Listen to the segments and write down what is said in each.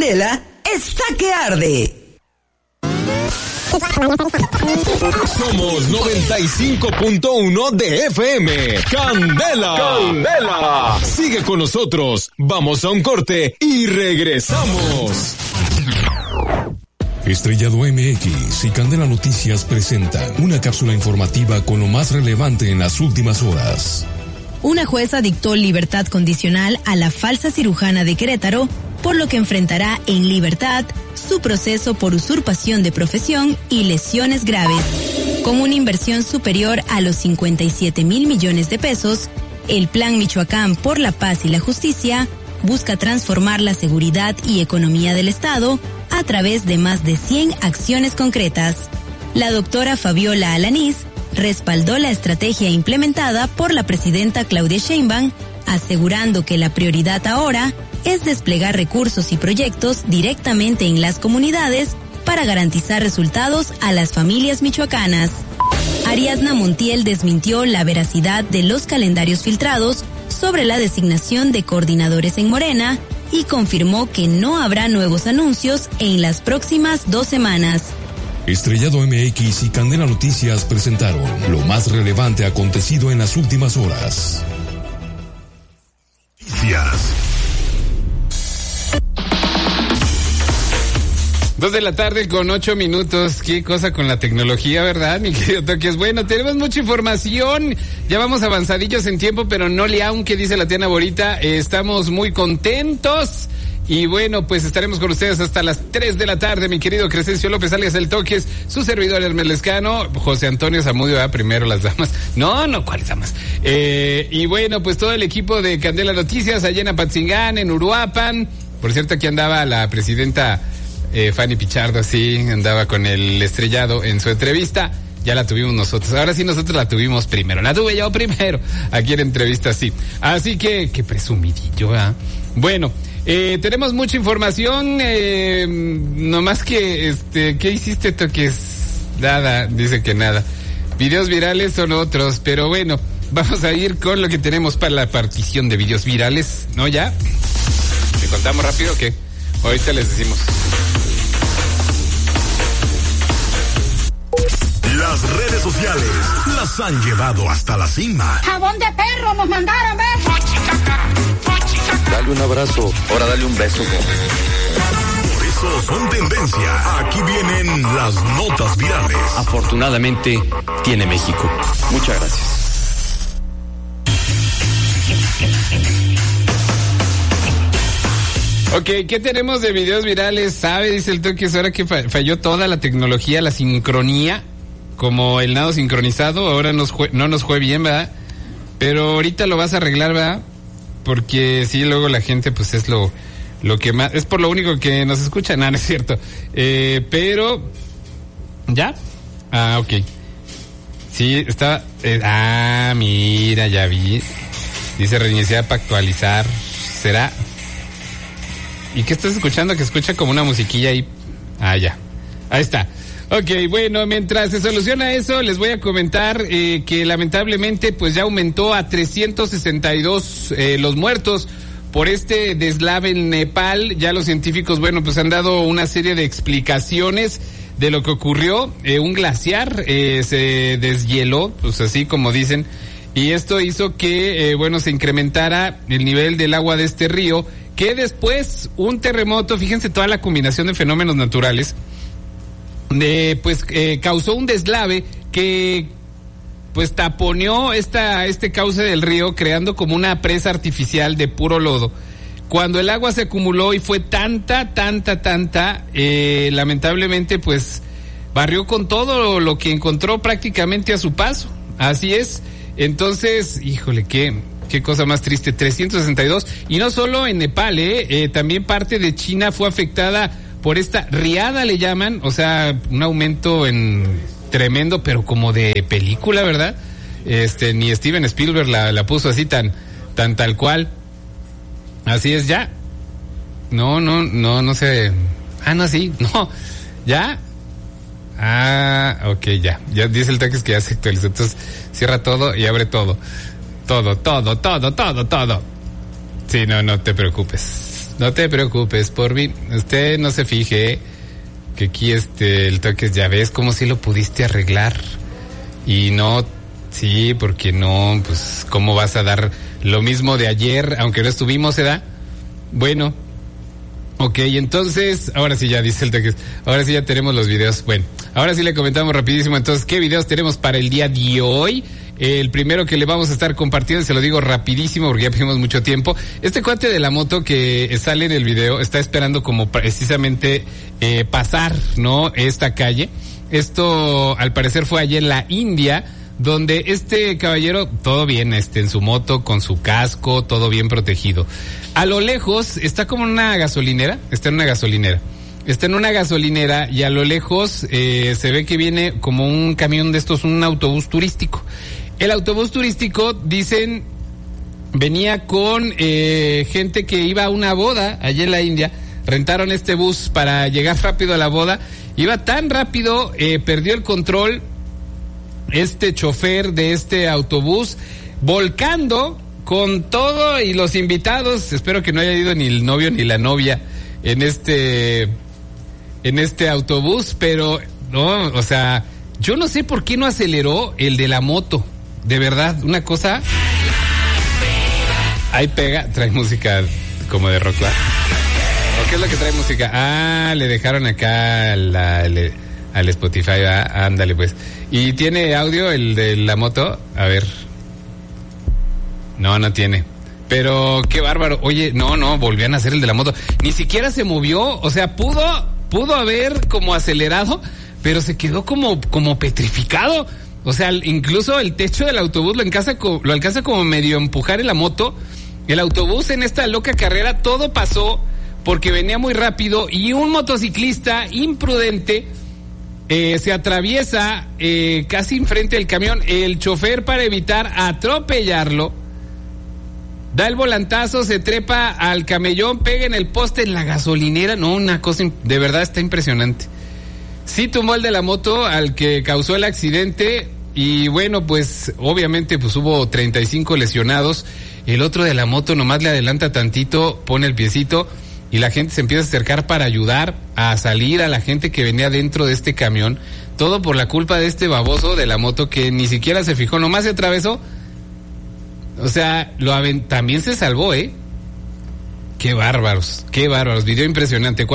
Candela está que arde. Somos 95.1 de FM. Candela. Candela. Sigue con nosotros. Vamos a un corte y regresamos. Estrellado MX y Candela Noticias presentan una cápsula informativa con lo más relevante en las últimas horas. Una jueza dictó libertad condicional a la falsa cirujana de Querétaro, por lo que enfrentará en libertad su proceso por usurpación de profesión y lesiones graves. Con una inversión superior a los 57,000 millones de pesos, el Plan Michoacán por la Paz y la Justicia busca transformar la seguridad y economía del Estado a través de más de 100 acciones concretas. La doctora Fabiola Alanís respaldó la estrategia implementada por la presidenta Claudia Sheinbaum, asegurando que la prioridad ahora es desplegar recursos y proyectos directamente en las comunidades para garantizar resultados a las familias michoacanas. Ariadna Montiel desmintió la veracidad de los calendarios filtrados sobre la designación de coordinadores en Morena y confirmó que no habrá nuevos anuncios en las próximas 2 semanas. Estrellado MX y Candela Noticias presentaron lo más relevante acontecido en las últimas horas. Noticias. 2:08 p.m. Qué cosa con la tecnología, ¿verdad, mi querido Toques? Bueno, tenemos mucha información. Ya vamos avanzadillos en tiempo, pero no le aunque dice la tía Naborita. Estamos muy contentos. Y bueno, pues estaremos con ustedes hasta las 3 de la tarde, mi querido Crescencio López, alias El Toques, su servidor Hermes Lescano, José Antonio Zamudio, primero las damas. No, ¿cuáles damas? Y bueno, pues todo el equipo de Candela Noticias, allá en Apatzingán, en Uruapan. Por cierto, aquí andaba la presidenta Fanny Pichardo, sí, andaba con el estrellado en su entrevista. Ya la tuvimos nosotros. Ahora sí nosotros la tuvimos primero. La tuve yo primero. Aquí en entrevista, sí. Así que, qué presumidillo, ¿verdad? Bueno, tenemos mucha información. Nomás que, ¿qué hiciste, Toques? Nada, dice que nada. Videos virales son otros, pero bueno, vamos a ir con lo que tenemos para la partición de videos virales, ¿no? ¿Ya? ¿Te contamos rápido o qué? Ahorita les decimos. Las redes sociales las han llevado hasta la cima. ¡Jabón de perro nos mandaron, ¿ves? Dale un abrazo, ahora dale un beso. Por eso son tendencia. Aquí vienen las notas virales. Afortunadamente, tiene México. Muchas gracias. Ok, ¿qué tenemos de videos virales? ¿Sabe? Dice el Toques, ahora que falló toda la tecnología, la sincronía, como el nado sincronizado, ahora no nos fue bien, ¿verdad? Pero ahorita lo vas a arreglar, ¿verdad? Porque sí, luego la gente, pues es lo que más, es por lo único que nos escucha, no es cierto. Pero, ¿ya? Ok. Sí, está, mira, ya vi. Dice reiniciar para actualizar. ¿Será? ¿Y qué estás escuchando? Que escucha como una musiquilla ahí. Ya. Ahí está. Ok, bueno, mientras se soluciona eso, les voy a comentar que lamentablemente pues ya aumentó a 362 los muertos por este deslave en Nepal. Ya los científicos, bueno, pues han dado una serie de explicaciones de lo que ocurrió. Un glaciar se deshieló, pues así como dicen, y esto hizo que, se incrementara el nivel del agua de este río, que después un terremoto, fíjense toda la combinación de fenómenos naturales, causó un deslave que pues taponeó este cauce del río, creando como una presa artificial de puro lodo. Cuando el agua se acumuló y fue tanta, lamentablemente pues barrió con todo lo que encontró prácticamente a su paso. Así es. Entonces, híjole, qué cosa más triste, 362, y no solo en Nepal, también parte de China fue afectada por esta riada, le llaman, o sea, un aumento en tremendo, pero como de película, ¿verdad? Ni Steven Spielberg la puso así tan tal cual. Así es, ya. No sé. No, sí, no. ¿Ya? Ok, ya. Ya dice el Toques que ya se actualizó, entonces cierra todo y abre todo. Todo. Sí, no te preocupes. No te preocupes por mí. Usted no se fije que aquí el toque, ya ves cómo si lo pudiste arreglar. Y no, sí, porque no, pues, ¿cómo vas a dar lo mismo de ayer, aunque no estuvimos, ¿verdad? Bueno, ok, entonces, ahora sí ya dice el toque, ahora sí ya tenemos los videos. Bueno, ahora sí le comentamos rapidísimo, entonces, ¿qué videos tenemos para el día de hoy? El primero que le vamos a estar compartiendo, se lo digo rapidísimo porque ya perdimos mucho tiempo. Este cuate de la moto que sale en el video está esperando como precisamente pasar, ¿no? Esta calle. Esto al parecer fue allá en la India, donde este caballero, todo bien, en su moto, con su casco, todo bien protegido. A lo lejos está como una gasolinera, está en una gasolinera y a lo lejos se ve que viene como un camión de estos, un autobús turístico. El autobús turístico, dicen, venía con gente que iba a una boda allá en la India. Rentaron este bus para llegar rápido a la boda. Iba tan rápido, perdió el control este chofer de este autobús, volcando con todo y los invitados. Espero que no haya ido ni el novio ni la novia en este autobús, pero no, o sea, yo no sé por qué no aceleró el de la moto. De verdad, una cosa. Ahí pega, trae música como de rock, ¿verdad? ¿O qué es lo que trae música? Ah, le dejaron acá al Spotify, ¿verdad? Ándale pues. ¿Y tiene audio el de la moto? A ver. No tiene. Pero qué bárbaro. Oye, no, volvían a hacer el de la moto. Ni siquiera se movió, o sea, pudo haber como acelerado, pero se quedó como petrificado. O sea, incluso el techo del autobús lo alcanza como medio a empujar en la moto. El autobús en esta loca carrera, todo pasó porque venía muy rápido y un motociclista imprudente se atraviesa casi enfrente del camión. El chofer, para evitar atropellarlo, da el volantazo, se trepa al camellón, pega en el poste en la gasolinera. No, una cosa, de verdad está impresionante. Sí tumbó el de la moto al que causó el accidente y bueno, pues obviamente pues hubo 35 lesionados. El otro de la moto nomás le adelanta tantito, pone el piecito y la gente se empieza a acercar para ayudar a salir a la gente que venía dentro de este camión. Todo por la culpa de este baboso de la moto que ni siquiera se fijó, nomás se atravesó. O sea, también se salvó, ¿eh? Qué bárbaros. Video impresionante.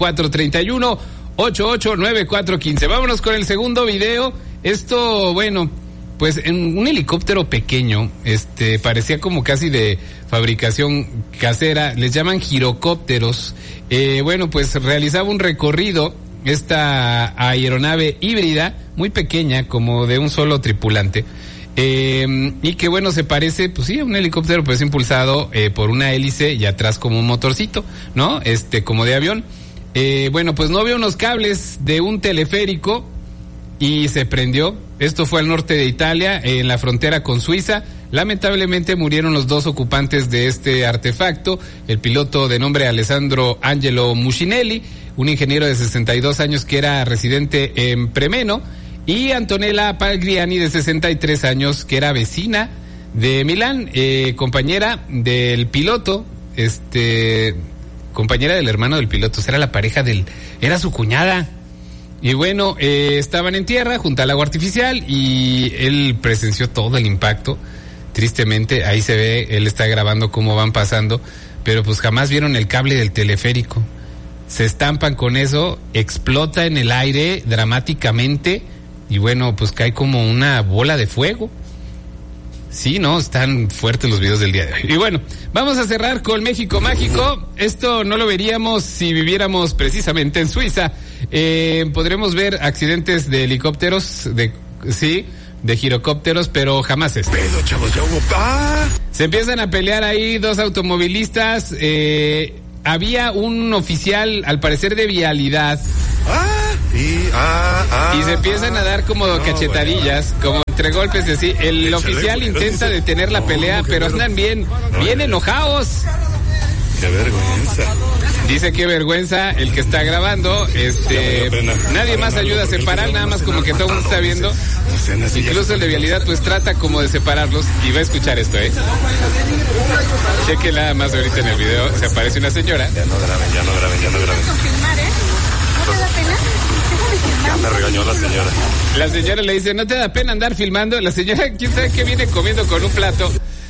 44-31-88-94-15. Vámonos con el segundo video. Esto, bueno, pues en un helicóptero pequeño, parecía como casi de fabricación casera, les llaman girocópteros. Bueno, pues realizaba un recorrido esta aeronave híbrida, muy pequeña, como de un solo tripulante. Y que bueno, se parece, pues sí, a un helicóptero, pues impulsado por una hélice y atrás como un motorcito, ¿no? Como de avión. Bueno, pues no había unos cables de un teleférico y se prendió. Esto fue al norte de Italia, en la frontera con Suiza. Lamentablemente murieron los dos ocupantes de este artefacto, el piloto de nombre Alessandro Angelo Mucinelli, un ingeniero de 62 años que era residente en Premeno, y Antonella Pagliani, de 63 años, que era vecina de Milán, compañera del piloto, compañera del hermano del piloto, era la pareja era su cuñada. Y bueno, estaban en tierra junto al agua artificial y él presenció todo el impacto. Tristemente, ahí se ve, él está grabando cómo van pasando, pero pues jamás vieron el cable del teleférico. Se estampan con eso, explota en el aire dramáticamente y bueno, pues cae como una bola de fuego. Sí, no, están fuertes los videos del día de hoy. Y bueno, vamos a cerrar con México Mágico. Esto no lo veríamos si viviéramos precisamente en Suiza. Podremos ver accidentes de helicópteros, de girocópteros, pero jamás es. Se empiezan a pelear ahí dos automovilistas. Había un oficial, al parecer, de vialidad. Y se empiezan a dar como cachetadillas, como entre golpes, así. El oficial intenta detener la pelea, pero andan bien enojados. Qué vergüenza. Dice qué vergüenza el que está grabando. Nadie más ayuda a separar, nada más como que todo el mundo está viendo. Incluso el de vialidad pues trata como de separarlos. Y va a escuchar esto, Cheque nada más ahorita en el video, se aparece una señora. Ya no graben. ¿No te da pena? Ya me regañó la señora. La señora le dice, ¿no te da pena andar filmando? La señora, ¿quién sabe qué viene comiendo con un plato?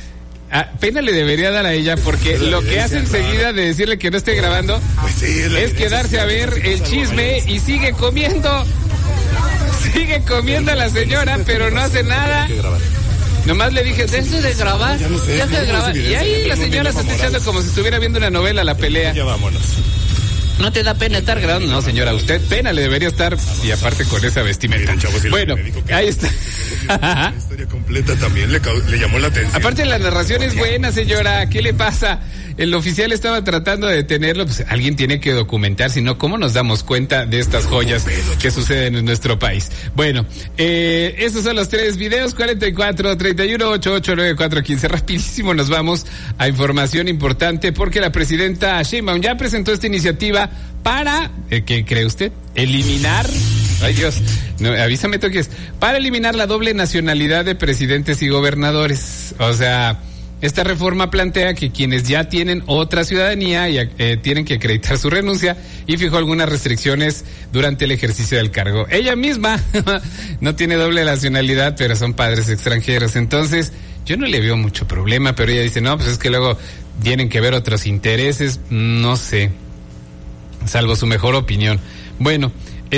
Pena le debería dar a ella porque lo que hace enseguida de decirle que no esté grabando es quedarse a ver el chisme y sigue comiendo. Sigue comiendo a la señora, pero no hace nada. Nomás le dije, deja de grabar, deja de grabar. Y ahí la señora se está echando como si estuviera viendo una novela, la pelea. Ya vámonos. ¿No te da pena estar grabando? No, señora, usted pena le debería estar, y aparte con esa vestimenta. Bueno, ahí está. La historia completa también le llamó la atención. Aparte la narración es buena, señora. ¿Qué le pasa? El oficial estaba tratando de detenerlo. Pues alguien tiene que documentar, si no, ¿cómo nos damos cuenta de estas joyas que suceden en nuestro país? Bueno, estos son los 3 videos: 44 31 88 94 15. Rapidísimo nos vamos a información importante porque la presidenta Sheinbaum ya presentó esta iniciativa para, ¿qué cree usted? Eliminar, ay Dios, no, avísame tú qué es, para eliminar la doble nacionalidad de presidentes y gobernadores. O sea, esta reforma plantea que quienes ya tienen otra ciudadanía tienen que acreditar su renuncia y fijó algunas restricciones durante el ejercicio del cargo. Ella misma no tiene doble nacionalidad, pero son padres extranjeros. Entonces, yo no le veo mucho problema, pero ella dice, no, pues es que luego tienen que ver otros intereses, no sé, salvo su mejor opinión. Bueno,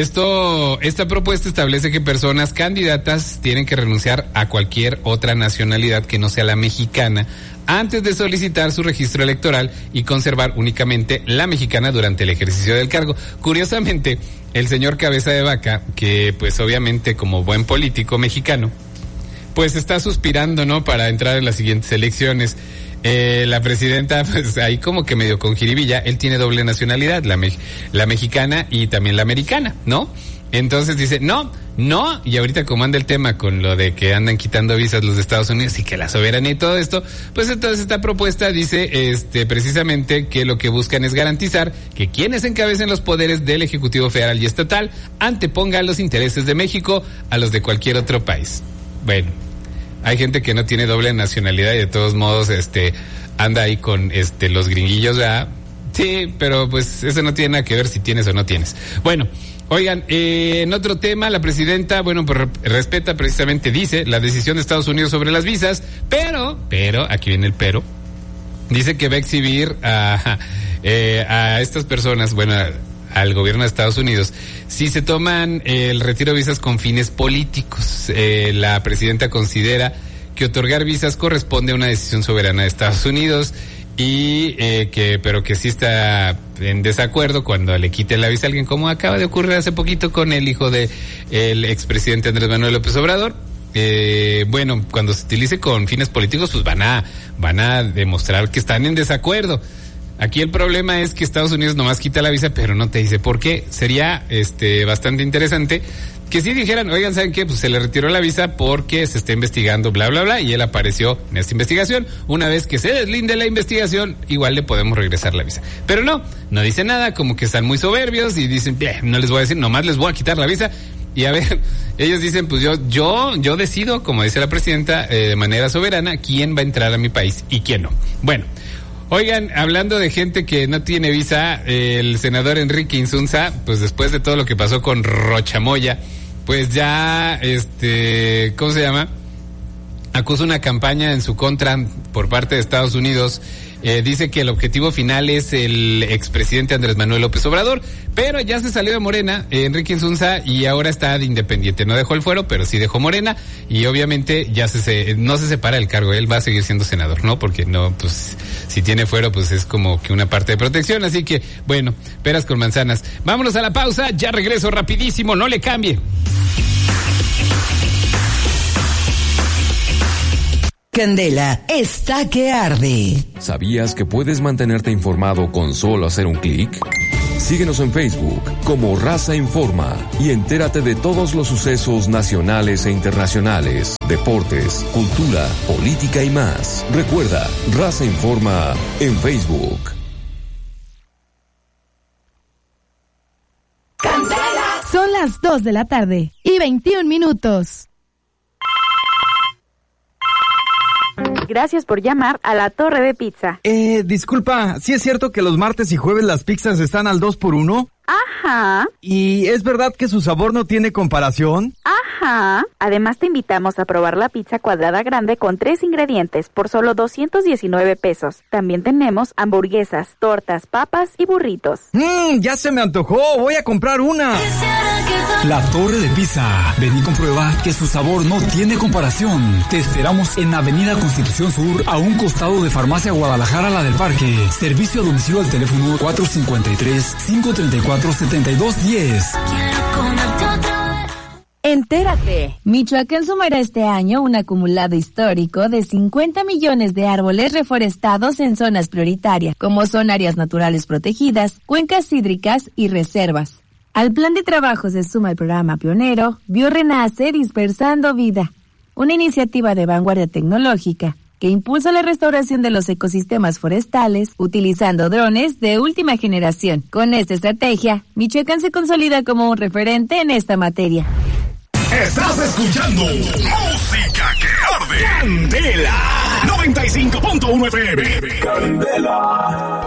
esta propuesta establece que personas candidatas tienen que renunciar a cualquier otra nacionalidad que no sea la mexicana antes de solicitar su registro electoral y conservar únicamente la mexicana durante el ejercicio del cargo. Curiosamente, el señor Cabeza de Vaca, que pues obviamente como buen político mexicano, pues está suspirando, ¿no?, para entrar en las siguientes elecciones. La presidenta, pues ahí como que medio con jiribilla, él tiene doble nacionalidad, la mexicana y también la americana, ¿no? Entonces dice, no, y ahorita como anda el tema con lo de que andan quitando visas los de Estados Unidos y que la soberanía y todo esto, pues entonces esta propuesta dice, precisamente que lo que buscan es garantizar que quienes encabecen los poderes del Ejecutivo Federal y Estatal antepongan los intereses de México a los de cualquier otro país. Bueno, hay gente que no tiene doble nacionalidad y de todos modos anda ahí con los gringuillos, ¿verdad? Sí, pero pues eso no tiene nada que ver si tienes o no tienes. Bueno, oigan, en otro tema, la presidenta, bueno, pues respeta precisamente, dice, la decisión de Estados Unidos sobre las visas, pero, aquí viene el pero, dice que va a exhibir a estas personas, bueno, al gobierno de Estados Unidos, si se toman el retiro de visas con fines políticos. La presidenta considera que otorgar visas corresponde a una decisión soberana de Estados Unidos y pero que sí está en desacuerdo cuando le quiten la visa a alguien, como acaba de ocurrir hace poquito con el hijo de el expresidente Andrés Manuel López Obrador. Bueno, cuando se utilice con fines políticos, pues van a demostrar que están en desacuerdo. Aquí el problema es que Estados Unidos nomás quita la visa, pero no te dice por qué. Sería bastante interesante que si dijeran, oigan, ¿saben qué? Pues se le retiró la visa porque se está investigando, bla, bla, bla, y él apareció en esta investigación. Una vez que se deslinde la investigación, igual le podemos regresar la visa. Pero no dice nada, como que están muy soberbios y dicen, no les voy a decir, nomás les voy a quitar la visa. Y a ver, ellos dicen, pues yo decido, como dice la presidenta, de manera soberana, quién va a entrar a mi país y quién no. Bueno, oigan, hablando de gente que no tiene visa, el senador Enrique Insunza, pues después de todo lo que pasó con Rochamoya, pues ya, ¿cómo se llama? Acusa una campaña en su contra por parte de Estados Unidos. Dice que el objetivo final es el expresidente Andrés Manuel López Obrador, pero ya se salió de Morena, Enrique Insunza, y ahora está de independiente. No dejó el fuero, pero sí dejó Morena, y obviamente ya no se separa del cargo. Él va a seguir siendo senador, ¿no? Porque no, pues, si tiene fuero, pues es como que una parte de protección. Así que, bueno, peras con manzanas. Vámonos a la pausa, ya regreso rapidísimo, no le cambie. Candela está que arde. ¿Sabías que puedes mantenerte informado con solo hacer un clic? Síguenos en Facebook como Raza Informa y entérate de todos los sucesos nacionales e internacionales, deportes, cultura, política y más. Recuerda, Raza Informa en Facebook. Son las 2 de la tarde y 21 minutos. Gracias por llamar a La Torre de Pizza. Disculpa, ¿sí es cierto que los martes y jueves las pizzas están al 2x1? Ajá. ¿Y es verdad que su sabor no tiene comparación? Ajá. Además te invitamos a probar la pizza cuadrada grande con 3 ingredientes por solo 219 pesos. También tenemos hamburguesas, tortas, papas y burritos. Ya se me antojó, voy a comprar una. La Torre de Pizza. Ven y comprueba que su sabor no tiene comparación. Te esperamos en Avenida Constitución Sur, a un costado de Farmacia Guadalajara, la del Parque. Servicio a domicilio al teléfono 453-534-7210. Entérate. Michoacán sumará este año un acumulado histórico de 50 millones de árboles reforestados en zonas prioritarias, como son áreas naturales protegidas, cuencas hídricas y reservas. Al plan de trabajo se suma el programa pionero BioRenace Dispersando Vida, una iniciativa de vanguardia tecnológica que impulsa la restauración de los ecosistemas forestales utilizando drones de última generación. Con esta estrategia, Michoacán se consolida como un referente en esta materia. Estás escuchando Música que Arde. Candela 95.1 FM. Candela.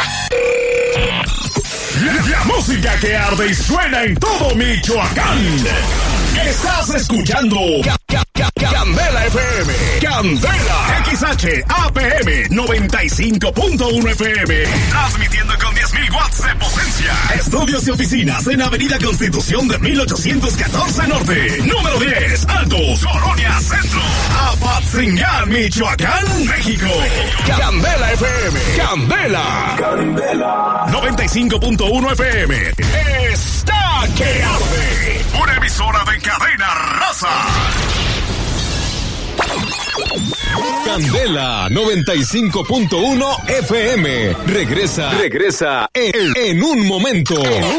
La música que arde y suena en todo Michoacán. Estás escuchando Candela FM. Candela XHAPM 95.1 FM. Transmitiendo con 10.000 watts de potencia. Estudios y oficinas en Avenida Constitución de 1814 Norte. Número 10, Altos, Colonia Centro. Apatzingán, Michoacán, México. Candela FM. Candela. Candela. 95.1 FM. Está que arde. Una emisora de cadena raza. Candela 95.1 FM. Regresa en un momento.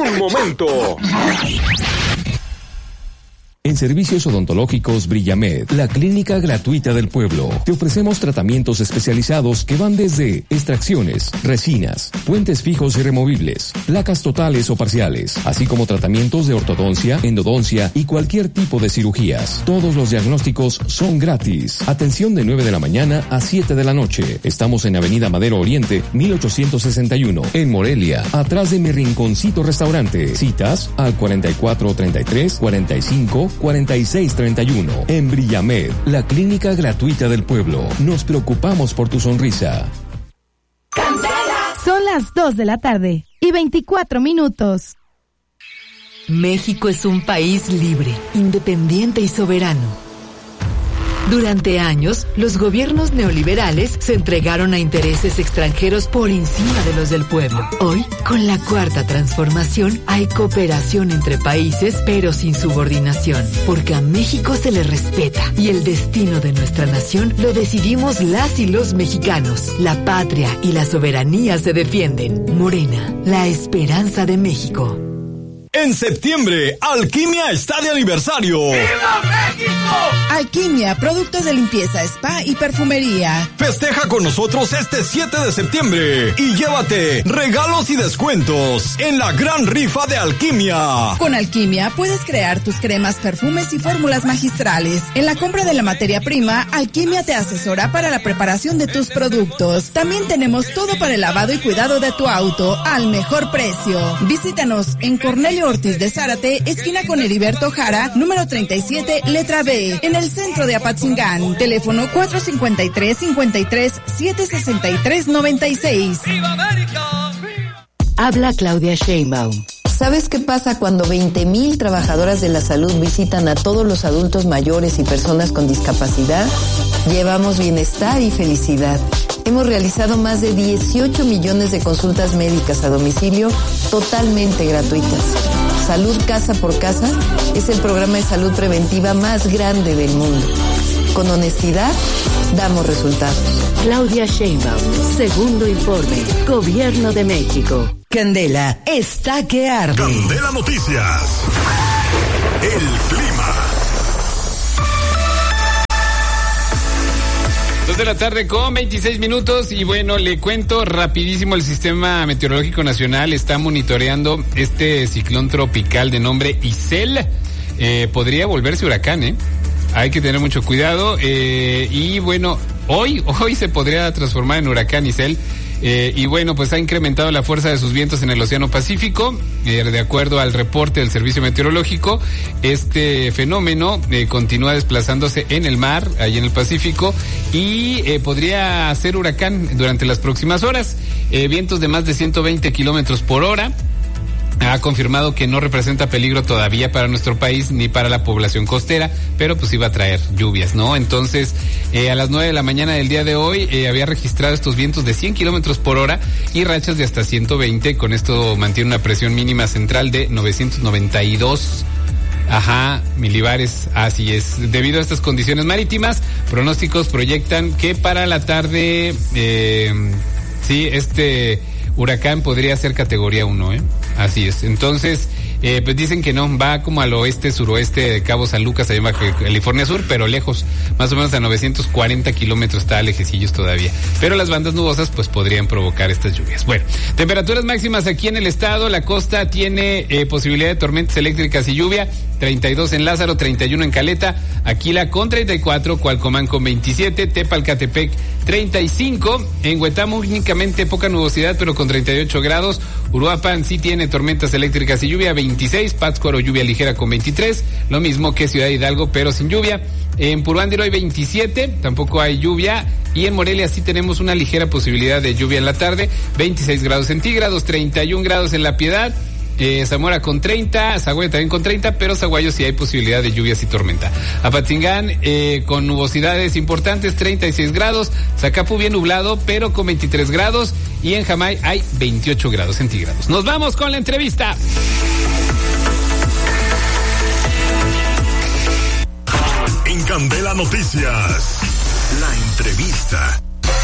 En Servicios Odontológicos Brillamed, la clínica gratuita del pueblo. Te ofrecemos tratamientos especializados que van desde extracciones, resinas, puentes fijos y removibles, placas totales o parciales, así como tratamientos de ortodoncia, endodoncia y cualquier tipo de cirugías. Todos los diagnósticos son gratis. Atención de 9 de la mañana a 7 de la noche. Estamos en Avenida Madero Oriente, 1861, en Morelia, atrás de Mi Rinconcito Restaurante. Citas al 4433-454631. En Brillamed, la clínica gratuita del pueblo. Nos preocupamos por tu sonrisa. Son las 2 de la tarde y 24 minutos. México es un país libre, independiente y soberano. Durante años, los gobiernos neoliberales se entregaron a intereses extranjeros por encima de los del pueblo. Hoy, con la Cuarta Transformación, hay cooperación entre países, pero sin subordinación, porque a México se le respeta y el destino de nuestra nación lo decidimos las y los mexicanos. La patria y la soberanía se defienden. Morena, la esperanza de México. En septiembre, Alquimia está de aniversario. ¡Viva México! Alquimia, productos de limpieza, spa y perfumería. Festeja con nosotros este 7 de septiembre y llévate regalos y descuentos en la gran rifa de Alquimia. Con Alquimia puedes crear tus cremas, perfumes y fórmulas magistrales. En la compra de la materia prima, Alquimia te asesora para la preparación de tus productos. También tenemos todo para el lavado y cuidado de tu auto al mejor precio. Visítanos en Cornelio Ortiz de Zárate, esquina con Heriberto Jara, número 37, letra B, en el centro de Apatzingán. Teléfono 453-53-763-96. ¡Viva América! Habla Claudia Sheinbaum. ¿Sabes qué pasa cuando 20,000 trabajadoras de la salud visitan a todos los adultos mayores y personas con discapacidad? Llevamos bienestar y felicidad. Hemos realizado más de 18 millones de consultas médicas a domicilio totalmente gratuitas. Salud Casa por Casa es el programa de salud preventiva más grande del mundo. Con honestidad, damos resultados. Claudia Sheinbaum, segundo informe, Gobierno de México. Candela está que arde. Candela Noticias. El clima. 2:26 y bueno, le cuento rapidísimo, el Sistema Meteorológico Nacional está monitoreando este ciclón tropical de nombre Isel. Podría volverse huracán, hay que tener mucho cuidado, y bueno, hoy se podría transformar en huracán Isel. Y bueno, pues ha incrementado la fuerza de sus vientos en el Océano Pacífico. De acuerdo al reporte del Servicio Meteorológico, este fenómeno continúa desplazándose en el mar, ahí en el Pacífico, y podría ser huracán durante las próximas horas. Vientos de más de 120 kilómetros por hora. Ha confirmado que no representa peligro todavía para nuestro país ni para la población costera, pero pues iba a traer lluvias, ¿no? Entonces, a las 9 de la mañana del día de hoy había registrado estos vientos de 100 kilómetros por hora y rachas de hasta 120. Con esto mantiene una presión mínima central de 992 milibares, así es. Debido a estas condiciones marítimas, pronósticos proyectan que para la tarde, este huracán podría ser categoría 1, Así es. Entonces, pues dicen que no, va como al oeste, suroeste de Cabo San Lucas, allá en Baja California Sur, pero lejos, más o menos a 940 kilómetros, está lejecillos todavía. Pero las bandas nubosas, pues podrían provocar estas lluvias. Bueno, temperaturas máximas aquí en el estado, la costa tiene posibilidad de tormentas eléctricas y lluvia, 32 en Lázaro, 31 en Caleta, Aquila con 34, Cualcomán con 27, Tepalcatepec 35, en Huetamo únicamente poca nubosidad pero con 38 grados, Uruapan sí tiene tormentas eléctricas y lluvia, 26, Pátzcuaro lluvia ligera con 23, lo mismo que Ciudad Hidalgo pero sin lluvia, en Puruándiro hay 27, tampoco hay lluvia, y en Morelia sí tenemos una ligera posibilidad de lluvia en la tarde, 26 grados centígrados, 31 grados en La Piedad, Zamora con 30, Zaguayo también con 30, pero Zaguayo sí hay posibilidad de lluvias y tormenta. Apatzingán con nubosidades importantes, 36 grados, Zacapu bien nublado, pero con 23 grados, y en Jamay hay 28 grados centígrados. Nos vamos con la entrevista. En Candela Noticias, la entrevista.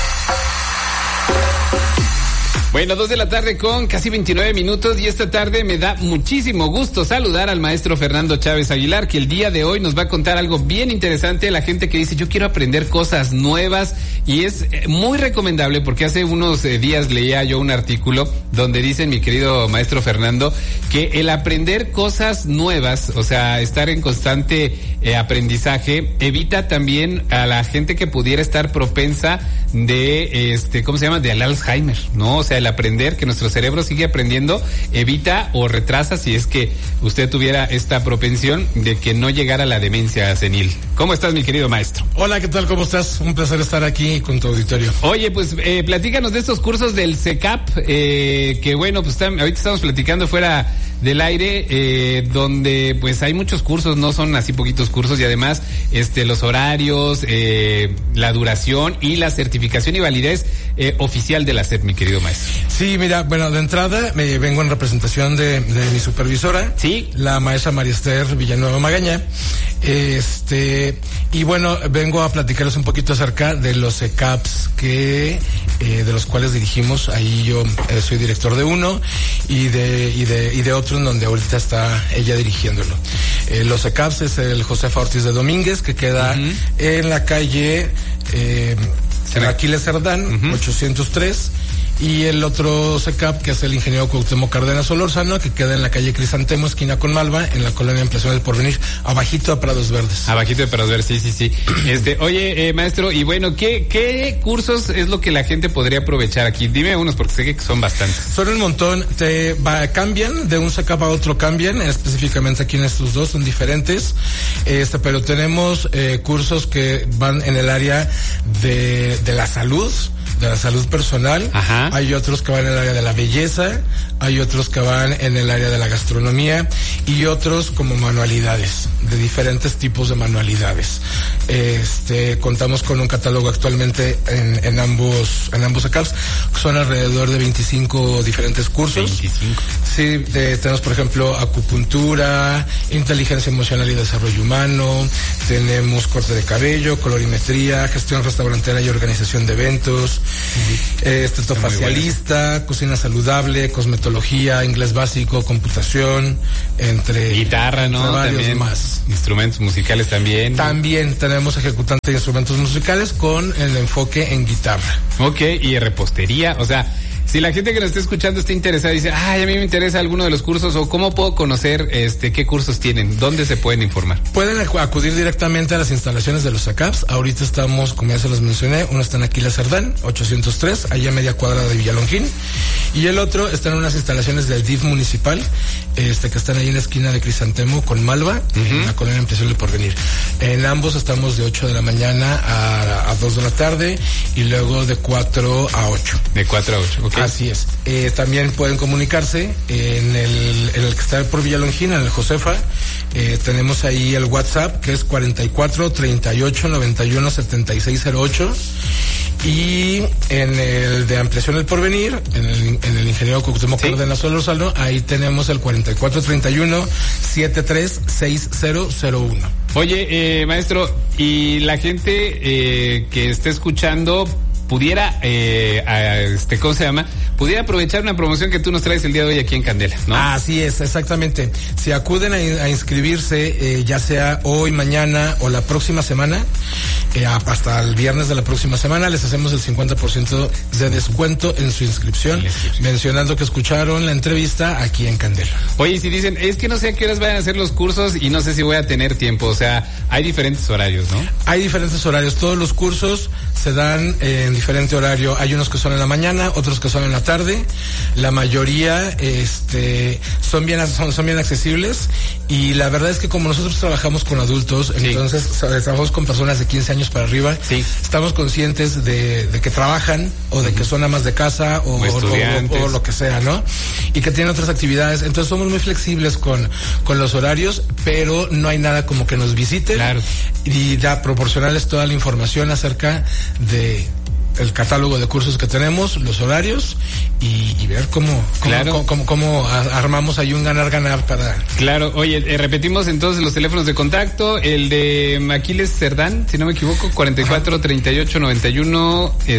Bueno, 2:00 con casi 29 minutos, y esta tarde me da muchísimo gusto saludar al maestro Fernando Chávez Aguilar, que el día de hoy nos va a contar algo bien interesante. La gente que dice, yo quiero aprender cosas nuevas, y es muy recomendable porque hace unos días leía yo un artículo donde dice mi querido maestro Fernando que el aprender cosas nuevas, o sea, estar en constante aprendizaje, evita también a la gente que pudiera estar propensa de del Alzheimer, ¿no? O sea, el aprender, que nuestro cerebro sigue aprendiendo, evita o retrasa, si es que usted tuviera esta propensión, de que no llegara a la demencia senil. ¿Cómo estás, mi querido maestro? Hola, ¿qué tal? ¿Cómo estás? Un placer estar aquí con tu auditorio. Oye, pues platícanos de estos cursos del CECAP, que bueno, pues ahorita estamos platicando fuera del aire, donde pues hay muchos cursos, no son así poquitos cursos, y además los horarios, la duración y la certificación y validez oficial de la SEP, mi querido maestro. Sí, mira, bueno, de entrada me vengo en representación de mi supervisora, sí, la maestra María Esther Villanueva Magaña, y bueno, vengo a platicarles un poquito acerca de los CECAPs de los cuales dirigimos. Ahí yo soy director de uno y de otro en donde ahorita está ella dirigiéndolo. Los CECAPs es el Josefa Ortiz de Domínguez, que queda en la calle Aquiles Cerdán, 803. Y el otro CECAP, que es el ingeniero Cuauhtémoc Cárdenas Solórzano, que queda en la calle Crisantemo, esquina con Malva, en la colonia Ampliación del Porvenir, abajito de Prados Verdes. Abajito de Prados Verdes, sí. Oye, maestro, y bueno, ¿qué cursos es lo que la gente podría aprovechar aquí? Dime unos, porque sé que son bastantes. Son un montón, cambian, de un CECAP a otro cambian, específicamente aquí en estos dos, son diferentes, pero tenemos cursos que van en el área de la salud, de la salud personal. Ajá. Hay otros que van en el área de la belleza, hay otros que van en el área de la gastronomía, y otros como manualidades, de diferentes tipos de manualidades. Contamos con un catálogo actualmente en ambos CECAPs, son alrededor de 25 diferentes cursos. 25. Sí, tenemos por ejemplo acupuntura, inteligencia emocional y desarrollo humano, tenemos corte de cabello, colorimetría, gestión restaurantera y organización de eventos, Estetofacialista, cocina saludable, cosmetología, inglés básico, computación, entre guitarra, ¿no? Varios también más. Instrumentos musicales también. También tenemos ejecutante de instrumentos musicales con el enfoque en guitarra. Ok, y repostería, o sea, si la gente que nos está escuchando está interesada y dice, a mí me interesa alguno de los cursos, o cómo puedo conocer qué cursos tienen, ¿dónde se pueden informar? Pueden acudir directamente a las instalaciones de los SACAPs. Ahorita estamos, como ya se los mencioné, uno está en Aquila Cerdán, 803, allá a media cuadra de Villalongín, y el otro está en unas instalaciones del DIF municipal, que están ahí en la esquina de Crisantemo con Malva, en la colonia Ampliación del Porvenir. En ambos estamos de 8 de la mañana a 2 de la tarde, y luego de 4 a 8. De 4 a 8, ok. Así es. También pueden comunicarse en el que está por Villalongín, en el Josefa. Tenemos ahí el WhatsApp, que es 44 38 91 76 08. Y en el de Ampliación del Porvenir, en el ingeniero Cuauhtémoc Cárdenas Solórzano, ahí tenemos el 44 31 73 6001. Oye, maestro, y la gente que esté escuchando pudiera, ¿cómo se llama? Pudiera aprovechar una promoción que tú nos traes el día de hoy aquí en Candela, ¿no? Así es, exactamente. Si acuden a inscribirse, ya sea hoy, mañana o la próxima semana, hasta el viernes de la próxima semana, les hacemos el 50% de descuento en su inscripción, mencionando que escucharon la entrevista aquí en Candela. Oye, si dicen, es que no sé a qué horas vayan a hacer los cursos y no sé si voy a tener tiempo, o sea, hay diferentes horarios, ¿no? Hay diferentes horarios, todos los cursos se dan en diferente horario. Hay unos que son en la mañana, otros que son en la tarde. La mayoría son bien accesibles, y la verdad es que como nosotros trabajamos con adultos, entonces trabajamos con personas de 15 años para arriba, estamos conscientes de que trabajan o de que son amas de casa o lo que sea, ¿no? Y que tienen otras actividades. Entonces somos muy flexibles con los horarios, pero no hay nada como que nos visiten y proporcionarles toda la información acerca de el catálogo de cursos que tenemos, los horarios y ver cómo armamos ahí un ganar-ganar para... Claro, oye, repetimos entonces los teléfonos de contacto, el de Aquiles Cerdán, si no me equivoco, 44 38 91 y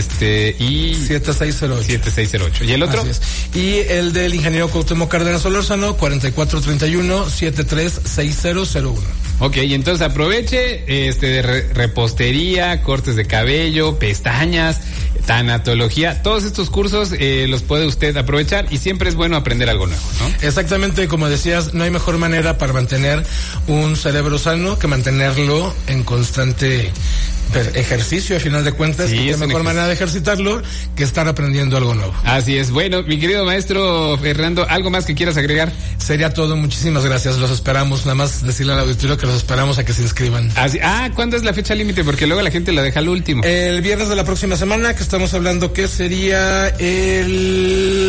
7608. ¿Y el otro? Así es. Y el del ingeniero Cuauhtémoc Cárdenas Solórzano, 44 31 73 6001. Ok, y entonces aproveche de repostería, cortes de cabello, pestañas, tanatología, todos estos cursos los puede usted aprovechar, y siempre es bueno aprender algo nuevo, ¿no? Exactamente, como decías, no hay mejor manera para mantener un cerebro sano que mantenerlo en constante ejercicio, a final de cuentas. Sí, qué mejor manera de ejercitarlo que estar aprendiendo algo nuevo. Así es. Bueno, mi querido maestro Fernando, ¿algo más que quieras agregar? Sería todo, muchísimas gracias, los esperamos. Nada más decirle al auditorio que los esperamos a que se inscriban. ¿Cuándo es la fecha límite? Porque luego la gente la deja al último. El viernes de la próxima semana, que estamos hablando que sería el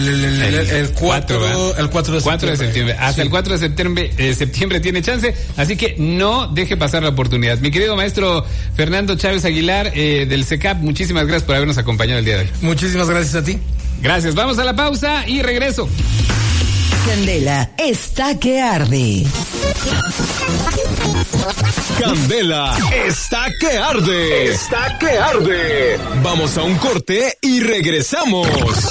4 de septiembre. Hasta el 4 de septiembre tiene chance, así que no deje pasar la oportunidad. Mi querido maestro Fernando Chávez Aguilar, del CECAP, muchísimas gracias por habernos acompañado el día de hoy. Muchísimas gracias a ti. Gracias, vamos a la pausa y regreso. Candela está que arde. Candela está que arde. Está que arde. Vamos a un corte y regresamos.